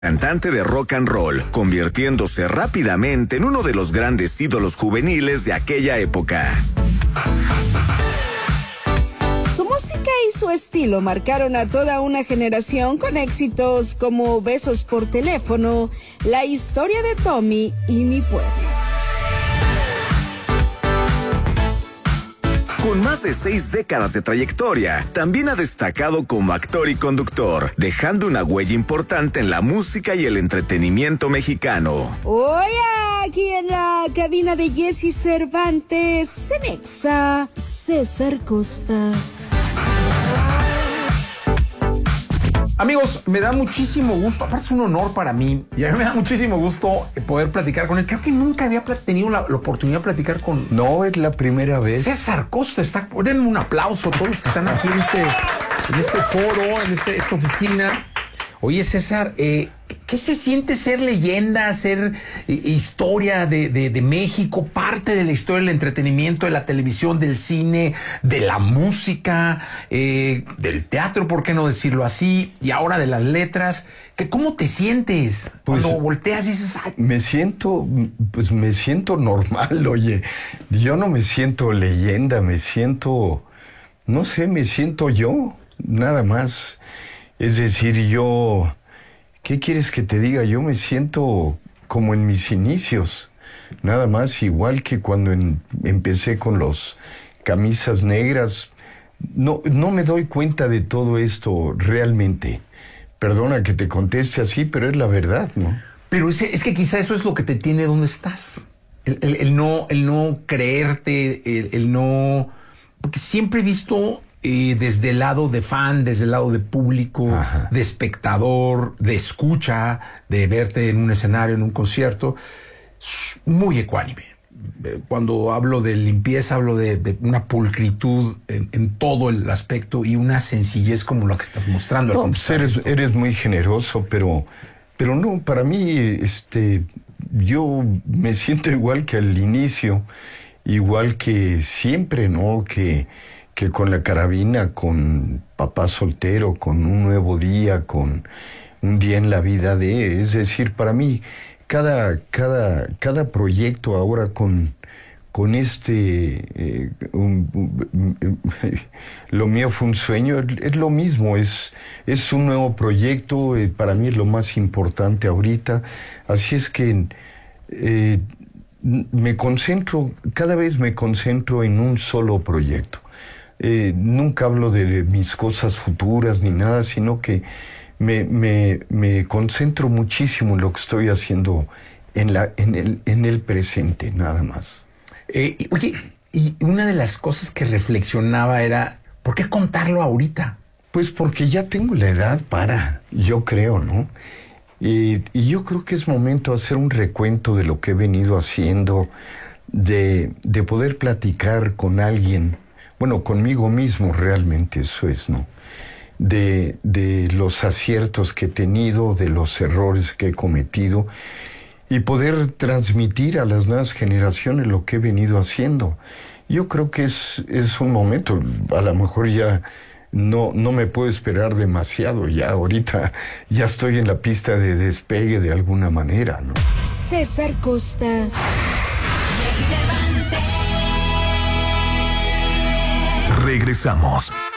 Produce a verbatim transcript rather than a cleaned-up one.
Cantante de rock and roll, convirtiéndose rápidamente en uno de los grandes ídolos juveniles de aquella época. Su música y su estilo marcaron a toda una generación con éxitos como Besos por teléfono, La historia de Tommy y Mi pueblo. Con más de seis décadas de trayectoria, también ha destacado como actor y conductor, dejando una huella importante en la música y el entretenimiento mexicano. Hoy aquí en la cabina de Jessy Cervantes, en Exa, César Costa. Amigos, me da muchísimo gusto, aparte es un honor para mí, y a mí me da muchísimo gusto poder platicar con él. Creo que nunca había tenido la, la oportunidad de platicar con... No, es la primera vez. César Costa, está, denme un aplauso a todos los que están aquí en este, en este foro, en este, esta oficina. Oye, César, eh, ¿qué se siente ser leyenda, ser eh, historia de, de, de México, parte de la historia del entretenimiento, de la televisión, del cine, de la música, eh, del teatro, por qué no decirlo así, y ahora de las letras? ¿Qué, ¿Cómo te sientes Pues, cuando volteas y dices... Ay, me siento, pues me siento normal, oye. Yo no me siento leyenda, me siento, no sé, me siento yo, nada más. Es decir, yo, ¿qué quieres que te diga? Yo me siento como en mis inicios, nada más, igual que cuando en, empecé con los camisas negras. No, no me doy cuenta de todo esto realmente. Perdona que te conteste así, pero es la verdad, ¿no? Pero es, es que quizá eso es lo que te tiene donde estás. El, el, el no, el no creerte, el, el no... Porque siempre he visto... Eh, desde el lado de fan, desde el lado de público, Ajá. de espectador, de escucha, de verte en un escenario, en un concierto, muy ecuánime. Cuando hablo de limpieza, hablo de, de una pulcritud en, en todo el aspecto y una sencillez como la que estás mostrando. No, pues eres, eres muy generoso, pero, pero no, para mí, este, yo me siento igual que al inicio, igual que siempre, ¿no? Que que con la carabina, con Papá Soltero, con Un Nuevo Día, con Un Día en la Vida de... Es decir, para mí, cada, cada, cada proyecto ahora con, con este... Eh, un, un, un, lo mío fue un sueño, es, es lo mismo, es, es un nuevo proyecto, eh, para mí es lo más importante ahorita. Así es que eh, me concentro, cada vez me concentro en un solo proyecto. Eh, nunca hablo de mis cosas futuras ni nada, sino que me, me, me concentro muchísimo en lo que estoy haciendo en, la, en, el, en el presente, nada más. Eh, y, oye, y una de las cosas que reflexionaba era, ¿por qué contarlo ahorita? Pues porque ya tengo la edad para, yo creo, ¿no? Y, y yo creo que es momento de hacer un recuento de lo que he venido haciendo, de, de poder platicar con alguien. Bueno, conmigo mismo realmente eso es, ¿no? De, de los aciertos que he tenido, de los errores que he cometido y poder transmitir a las nuevas generaciones lo que he venido haciendo. Yo creo que es, es un momento, a lo mejor ya no, no me puedo esperar demasiado, ya ahorita ya estoy en la pista de despegue de alguna manera, ¿no? César Costa. Regresamos.